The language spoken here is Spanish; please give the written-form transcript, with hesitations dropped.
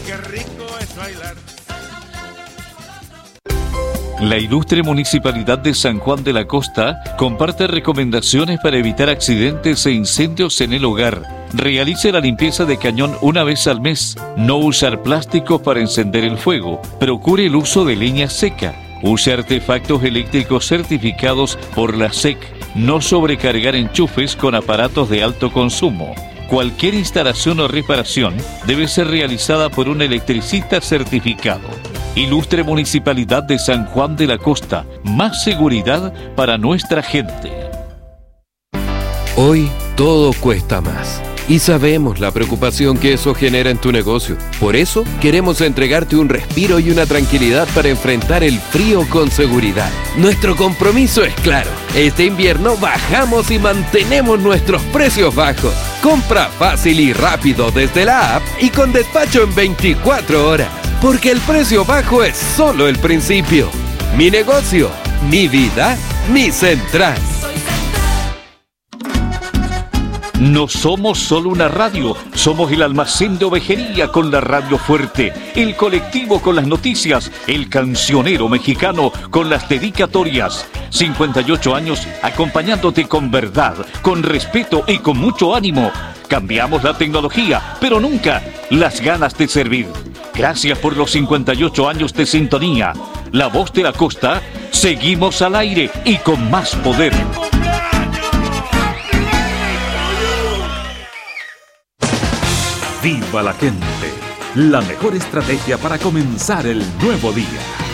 qué rico es bailar. La ilustre Municipalidad de San Juan de la Costa comparte recomendaciones para evitar accidentes e incendios en el hogar. Realice la limpieza de cañón una vez al mes. No usar plásticos para encender el fuego. Procure el uso de leña seca. Use artefactos eléctricos certificados por la SEC. No sobrecargar enchufes con aparatos de alto consumo. Cualquier instalación o reparación debe ser realizada por un electricista certificado. Ilustre Municipalidad de San Juan de la Costa. Más seguridad para nuestra gente. Hoy todo cuesta más. Y sabemos la preocupación que eso genera en tu negocio. Por eso queremos entregarte un respiro y una tranquilidad para enfrentar el frío con seguridad. Nuestro compromiso es claro. Este invierno bajamos y mantenemos nuestros precios bajos. Compra fácil y rápido desde la app y con despacho en 24 horas. Porque el precio bajo es solo el principio. Mi negocio, mi vida, mi central. No somos solo una radio, somos el almacén de ovejería con la radio fuerte, el colectivo con las noticias, el cancionero mexicano con las dedicatorias. 58 años acompañándote con verdad, con respeto y con mucho ánimo. Cambiamos la tecnología, pero nunca las ganas de servir. Gracias por los 58 años de sintonía. La Voz de la Costa, seguimos al aire y con más poder. ¡Viva la gente! La mejor estrategia para comenzar el nuevo día.